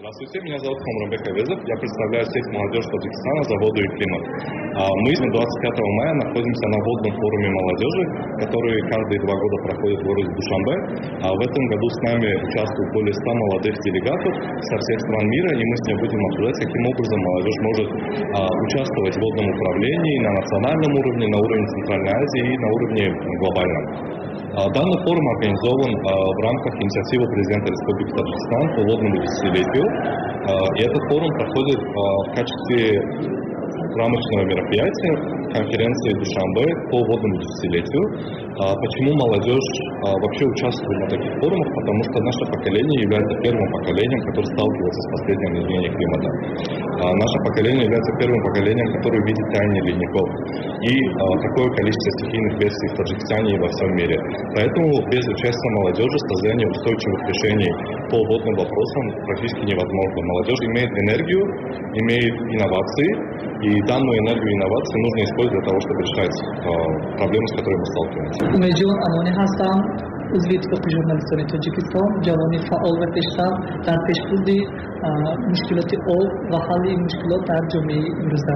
Здравствуйте, меня зовут Хамрамбек Авезов, я представляю сеть «Молодежь Таджикистана за воду и климат». Мы 25 мая находимся на водном форуме молодежи, который каждые 2 года проходит в городе Душанбе. В этом году с нами участвуют более 100 молодых делегатов со всех стран мира, и мы с ними будем обсуждать, каким образом молодежь может участвовать в водном управлении на национальном уровне, на уровне Центральной Азии и на уровне глобальном. Данный форум организован в рамках инициативы президента Республики Таджикистан по водному десятилетию. И этот форум проходит в качестве рамочного мероприятия конференции Душанбе по водному десятилетию. Почему молодежь вообще участвует на таких форумах? Потому что наше поколение является первым поколением, которое сталкивается с последствиями изменения климата. Наше поколение является первым поколением, которое видит таяние ледников и такое количество стихийных бедствий в Таджикистане и во всем мире. Поэтому без участия молодежи создание устойчивых решений по водным вопросам практически невозможно. Молодежь имеет энергию, имеет инновации, и данную энергию и инновации нужно использовать для того, чтобы решать проблемы, с которыми мы сталкиваемся. Умеджон Амони ҳастам, узви иттифоқи журналистони Тоҷикистон, ҷавони фаъол ва пешрав дар пешбурди мушкилоти об ва ҳалли ин мушкилот дар ҷомеаи имрӯза.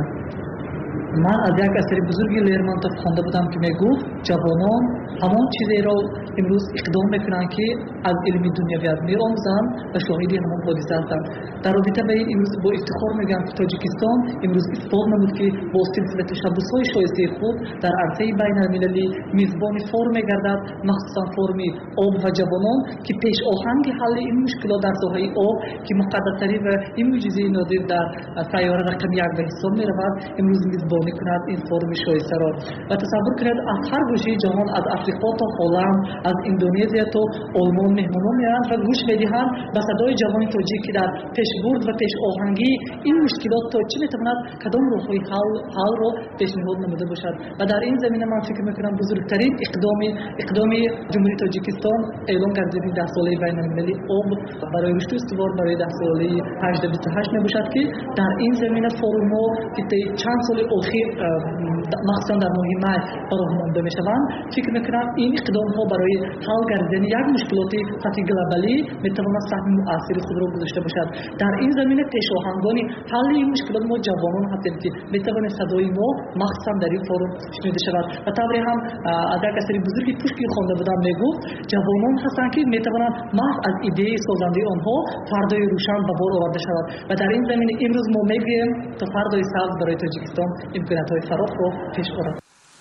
ман аз як асари бузурги Лермонтов хонда будам ки мегуфт ҷавонон ҳамон чизеро имрӯз иқдом мекунанд ки аз илми дунявият меомӯзанд ва шоҳиди ҳамон ҳодиса ҳастанд. дар робита ба ин имрӯз бо ифтихор мегӯям ки Тоҷикистон имрӯз исбот намуд ки бо стилс ва ташаббусҳои шоистаи худ дар арсаи байналмилалӣ мизбони форум мегардад, махсусан форуми об ва ҷавонон ки пешоҳанги ҳалли ин мушкилот дар соҳаи об ки муқаддастарин ва ин мӯъҷизаи нодир дар сайёра рақами 1 ба ҳисоб меравад, имрӯз мизбонӣ кунад ин форуми шоистаро. ва тасаввур кунед аз ҳар гӯшаи ҷаҳон, аз африқо то ҳоланд, аз индонезия то олмон меҳмонон меоянд ва гӯш медиҳанд ба садои ҷавони тоҷик ки дар пешбурд ва пешоҳангии ин мушкилот то чӣ метавонад кадом роҳҳои ҳалро пешниҳод намуда бошад. ва дар ин замина ман фикр мекунам бузургтарин иқдоми ҷумҳурии Тоҷикистон эълон гардидани 10-солаи байналмилалии об барои рушди устувор барои 10-солаи 1828 мебошад ки дар ин замина форумҳо ки чанд соли охир махсусан дар моҳи май бароҳ монда мешаванд, фикр мекунам ин иқдомҳо барои ҳал гардидани як мушкилоти сатҳи глобалӣ метавонад саҳми муассири худро гузошта бошад. дар ин замина пешоҳангони ҳалли ин мушкилот мо ҷавонон ҳастем ки метавонем садои мо махсусан дар ин форум шунида шавад. ва тавре ҳам аз як асари бузурги Пушкин хонда будам мегуфт ҷавонон ҳастанд ки метавонанд маҳз аз идеяи созандаи онҳо фардои рӯшан ба бор оварда шавад. ва дар ин замина имрӯз мо мегӯем то фардои сабз барои Тоҷикистон имкониятҳои фароҳро пеш орад.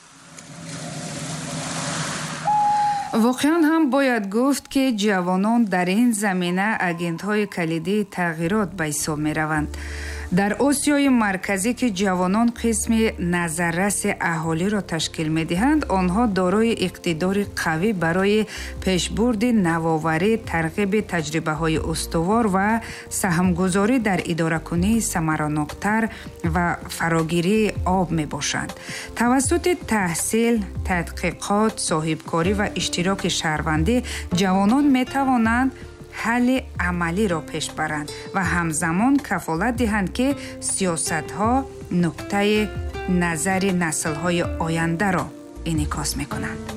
воқеан ҳам бояд гуфт ки ҷавонон дар ин замина агентҳои калидии тағйирот ба ҳисоб мераванд. дар осиёи марказӣ ки ҷавонон қисми назарраси аҳолиро ташкил медиҳанд, онҳо дорои иқтидори қавӣ барои пешбурди навоварӣ, тарғиби таҷрибаҳои устувор ва саҳмгузорӣ дар идоракунии самараноктар ва фарогирии об мебошанд. тавассути таҳсил, тадқиқот, соҳибкорӣ ва иштироки шаҳрвандӣ ҷавонон метавонанд ҳалли амалиро пеш баранд ва ҳамзамон кафолат диҳанд ки сиёсатҳо нуқтаи назари наслҳои ояндаро инъикос мекунанд.